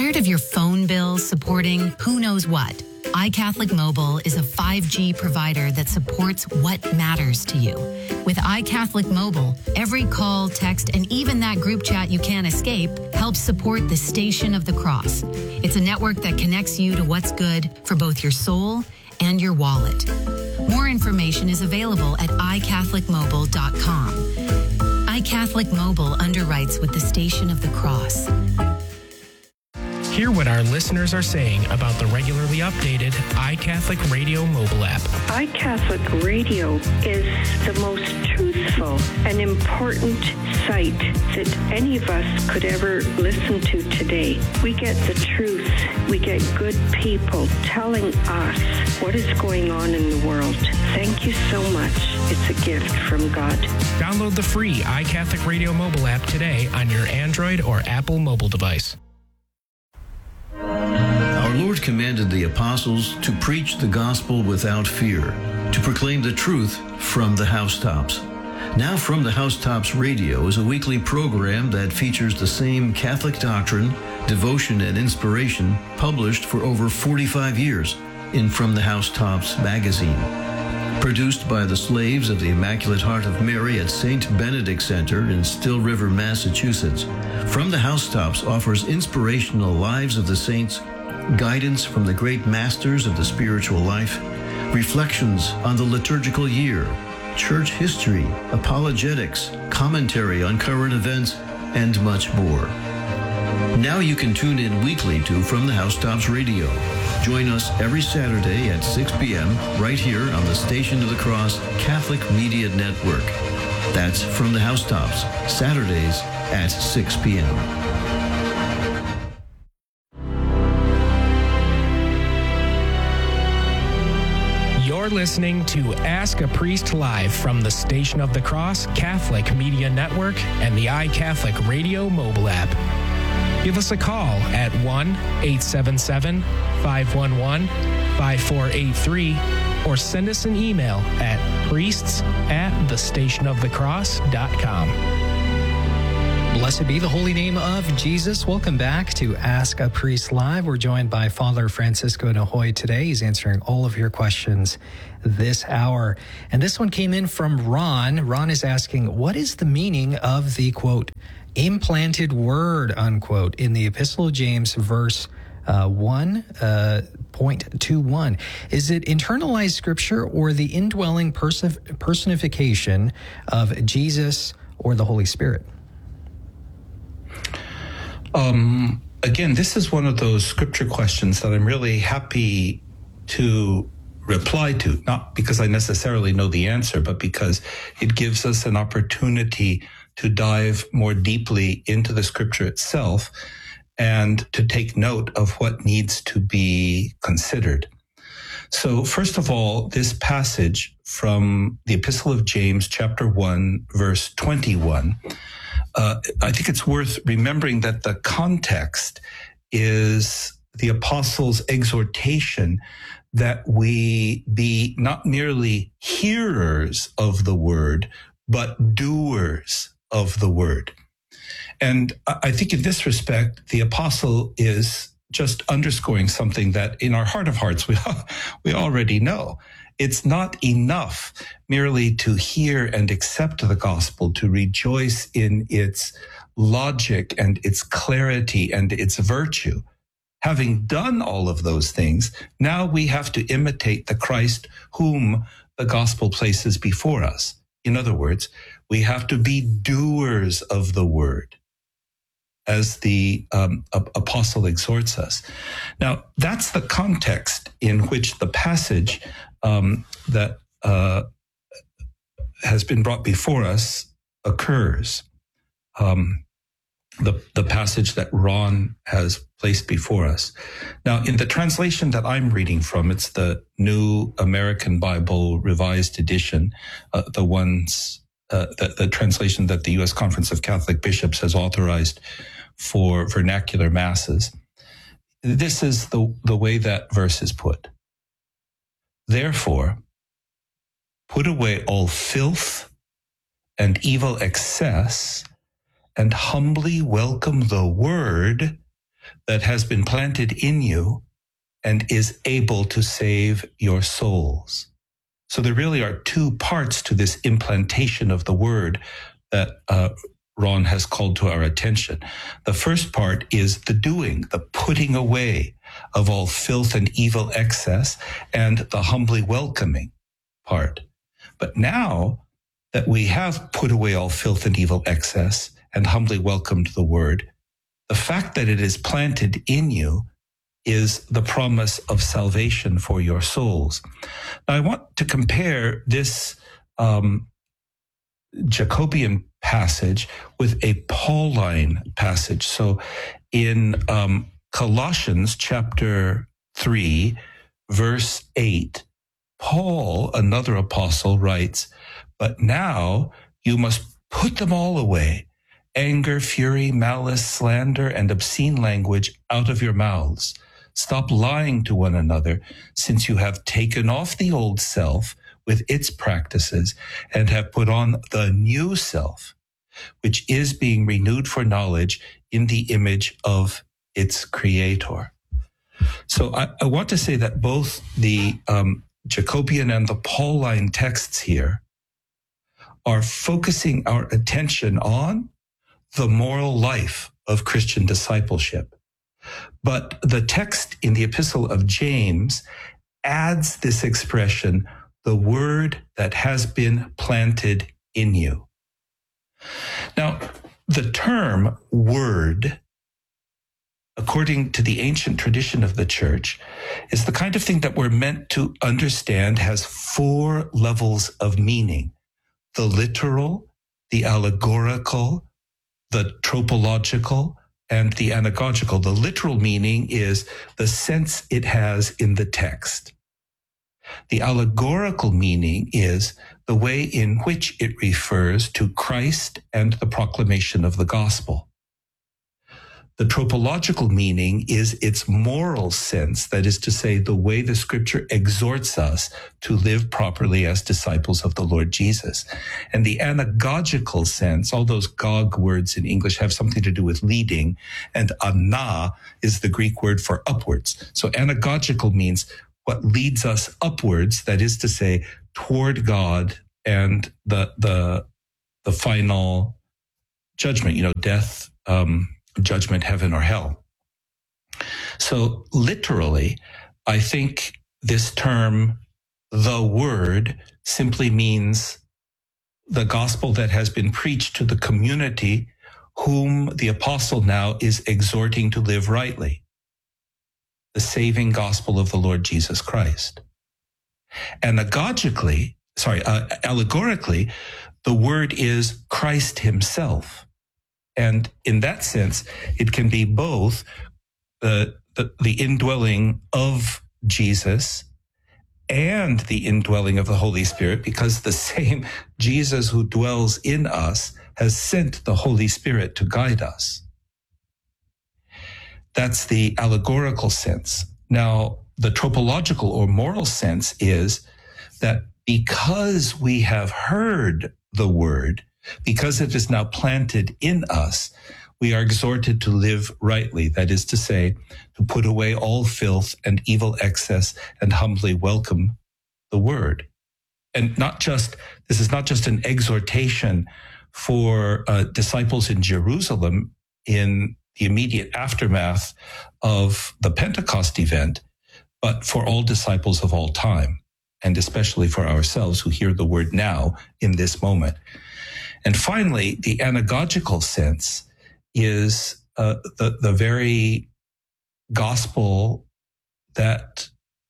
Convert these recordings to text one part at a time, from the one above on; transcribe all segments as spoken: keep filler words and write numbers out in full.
Tired of your phone bill supporting who knows what? iCatholic Mobile is a five G provider that supports what matters to you. With iCatholic Mobile, every call, text, and even that group chat you can't escape helps support the Station of the Cross. It's a network that connects you to what's good for both your soul and your wallet. More information is available at i catholic mobile dot com. iCatholic Mobile underwrites with the Station of the Cross. Hear what our listeners are saying about the regularly updated iCatholic Radio mobile app. iCatholic Radio is the most truthful and important site that any of us could ever listen to today. We get the truth. We get good people telling us what is going on in the world. Thank you so much. It's a gift from God. Download the free iCatholic Radio mobile app today on your Android or Apple mobile device. Our Lord commanded the apostles to preach the gospel without fear, to proclaim the truth from the housetops. Now From the Housetops Radio is a weekly program that features the same Catholic doctrine, devotion, and inspiration published for over forty-five years in From the Housetops magazine. Produced by the slaves of the Immaculate Heart of Mary at Saint Benedict Center in Still River, Massachusetts, From the Housetops offers inspirational lives of the saints, guidance from the great masters of the spiritual life, reflections on the liturgical year, church history, apologetics, commentary on current events, and much more. Now you can tune in weekly to From the Housetops Radio. Join us every Saturday at six p.m. right here on the Station of the Cross Catholic Media Network. That's From the Housetops, Saturdays at six p.m. You're listening to Ask a Priest Live from the Station of the Cross Catholic Media Network and the iCatholic Radio mobile app. Give us a call at one eight seven seven, five one one, five four eight three or send us an email at priests at the station of the cross dot com. Blessed be the holy name of Jesus. Welcome back to Ask a Priest Live. We're joined by Father Francisco Nahoy today. He's answering all of your questions this hour. And this one came in from Ron. Ron is asking, what is the meaning of the, quote, implanted word, unquote, in the Epistle of James, verse uh, one point two one? Is it internalized scripture or the indwelling persi- personification of Jesus or the Holy Spirit? Um, again, this is one of those scripture questions that I'm really happy to reply to, not because I necessarily know the answer, but because it gives us an opportunity to dive more deeply into the scripture itself and to take note of what needs to be considered. So first of all, this passage from the Epistle of James, chapter one, verse twenty-one, uh, I think it's worth remembering that the context is the apostles' exhortation that we be not merely hearers of the word, but doers of the word. And I think in this respect, the apostle is just underscoring something that in our heart of hearts, we, we already know. It's not enough merely to hear and accept the gospel, to rejoice in its logic and its clarity and its virtue. Having done all of those things, now we have to imitate the Christ whom the gospel places before us. In other words, we have to be doers of the word, as the um, apostle exhorts us. Now, that's the context in which the passage um, that uh, has been brought before us occurs. Um, the, the passage that Ron has placed before us. Now, in the translation that I'm reading from, it's the New American Bible Revised Edition, uh, the ones, uh, the, the translation that the U S Conference of Catholic Bishops has authorized for vernacular masses. This is the, the way that verse is put. Therefore, put away all filth and evil excess, and humbly welcome the word that has been planted in you and is able to save your souls. So there really are two parts to this implantation of the word that uh, Ron has called to our attention. The first part is the doing, the putting away of all filth and evil excess, and the humbly welcoming part. But now that we have put away all filth and evil excess and humbly welcomed the word, the fact that it is planted in you is the promise of salvation for your souls. Now, I want to compare this um, Jacobean passage with a Pauline passage. So in um, Colossians chapter three, verse eight, Paul, another apostle, writes, "But now you must put them all away, anger, fury, malice, slander, and obscene language out of your mouths. Stop lying to one another, since you have taken off the old self with its practices and have put on the new self, which is being renewed for knowledge in the image of its creator." So I, I want to say that both the um, Jacobean and the Pauline texts here are focusing our attention on the moral life of Christian discipleship. But the text in the Epistle of James adds this expression, the word that has been planted in you. Now, the term word, according to the ancient tradition of the church, is the kind of thing that we're meant to understand has four levels of meaning: the literal, the allegorical, the tropological, and the anagogical. The literal meaning is the sense it has in the text. The allegorical meaning is the way in which it refers to Christ and the proclamation of the gospel. The tropological meaning is its moral sense, that is to say, the way the scripture exhorts us to live properly as disciples of the Lord Jesus. And the anagogical sense, all those gog words in English have something to do with leading, and ana is the Greek word for upwards. So anagogical means what leads us upwards, that is to say, toward God and the the the final judgment, you know, death, um, judgment, heaven or hell. So literally, I think this term, the word, simply means the gospel that has been preached to the community whom the apostle now is exhorting to live rightly. The saving gospel of the Lord Jesus Christ. Anagogically, sorry, uh, allegorically, the word is Christ himself. And in that sense, it can be both the, the, the indwelling of Jesus and the indwelling of the Holy Spirit, because the same Jesus who dwells in us has sent the Holy Spirit to guide us. That's the allegorical sense. Now, the tropological or moral sense is that because we have heard the word, because it is now planted in us, we are exhorted to live rightly. That is to say, to put away all filth and evil excess and humbly welcome the word. And not just, this is not just an exhortation for uh, disciples in Jerusalem in the immediate aftermath of the Pentecost event, but for all disciples of all time, and especially for ourselves who hear the word now in this moment. And finally, the anagogical sense is uh, the, the very gospel that,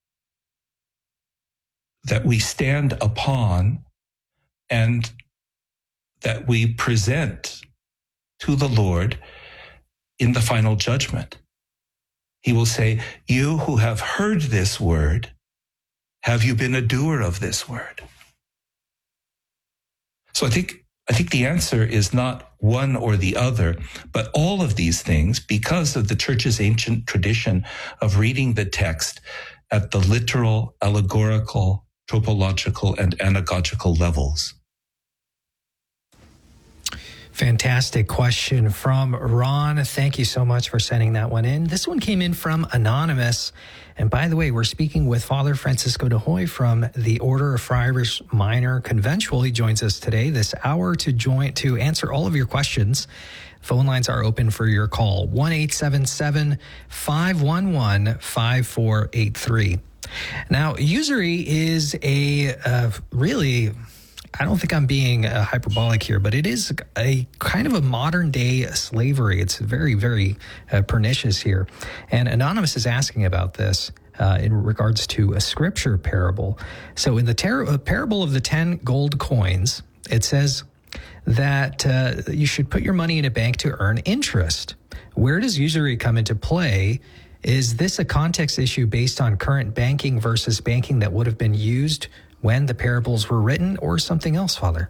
that we stand upon and that we present to the Lord in the final judgment. He will say, "You who have heard this word, have you been a doer of this word?" So I think I think the answer is not one or the other, but all of these things, because of the church's ancient tradition of reading the text at the literal, allegorical, tropological, and anagogical levels. Fantastic question from Ron. Thank you so much for sending that one in. This one came in from Anonymous. And by the way, we're speaking with Father Francisco de Hoy from the Order of Friars Minor Conventual. He joins us today this hour to join to answer all of your questions. Phone lines are open for your call, one eight seven seven, five one one, five four eight three. Now, usury is a uh, really... I don't think I'm being uh, hyperbolic here, but it is a kind of a modern day slavery. It's very, very uh, pernicious here. And Anonymous is asking about this uh, in regards to a scripture parable. So in the ter- uh, parable of the ten gold coins, it says that uh, you should put your money in a bank to earn interest. Where does usury come into play? Is this a context issue based on current banking versus banking that would have been used when the parables were written, or something else, Father?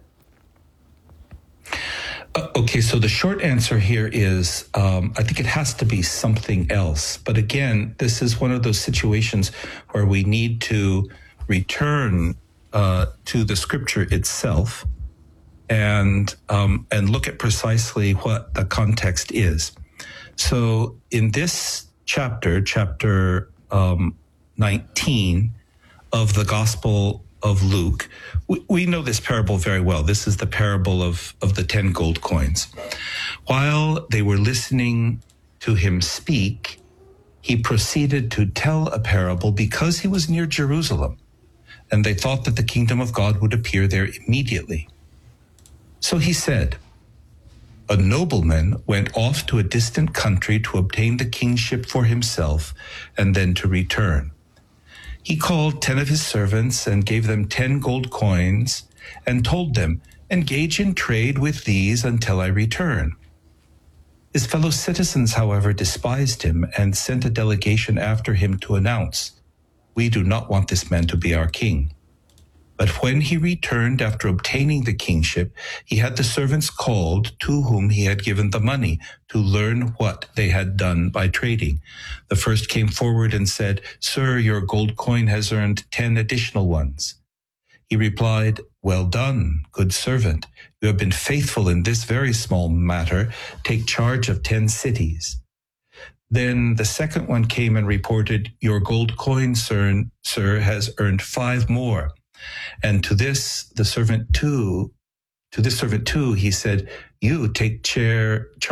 Uh, okay, so the short answer here is um, I think it has to be something else. But again, this is one of those situations where we need to return uh, to the scripture itself and um, and look at precisely what the context is. So in this chapter, chapter um, nineteen of the Gospel of Luke, we, we know this parable very well. This is the parable of, of the ten gold coins. While they were listening to him speak, he proceeded to tell a parable because he was near Jerusalem, and they thought that the kingdom of God would appear there immediately. So he said, a nobleman went off to a distant country to obtain the kingship for himself and then to return. He called ten of his servants and gave them ten gold coins and told them, engage in trade with these until I return. His fellow citizens, however, despised him and sent a delegation after him to announce, we do not want this man to be our king. But when he returned after obtaining the kingship, he had the servants called to whom he had given the money to learn what they had done by trading. The first came forward and said, Sir, your gold coin has earned ten additional ones. He replied, well done, good servant. You have been faithful in this very small matter. Take charge of ten cities. Then the second one came and reported, your gold coin, sir, sir, has earned five more. And to this, the servant too, to this servant too, he said, you take chair,